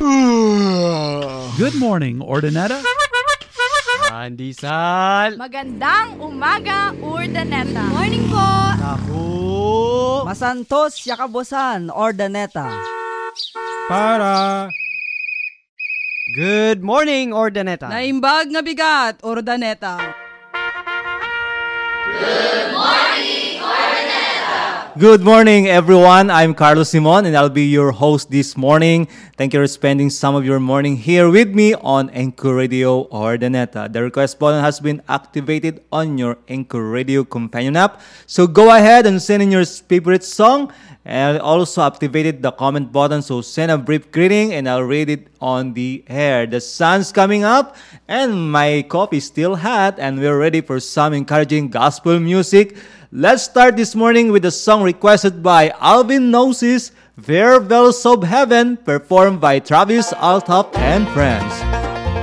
Good morning, Ordineta. Pandesal. Magandang umaga, Urdaneta. Morning po! Naku. Masantos Yakabosan, Ordaneta. Para. Good morning, Ordaneta. Naimbag nga bigat, Ordaneta. Good morning, everyone. I'm Carlos Simon, and I'll be your host this morning. Thank you for spending some of your morning here with me on Anchor Radio Ordaneta. The request button has been activated on your Anchor Radio companion app. So go ahead and send in your favorite song. And I also activated the comment button, so send a brief greeting and I'll read it on the air. The sun's coming up and my coffee is still hot, and we're ready for some encouraging gospel music. Let's start this morning with a song requested by Alvin Gnosis, Fair Bells of Heaven, performed by Travis Althoff and friends.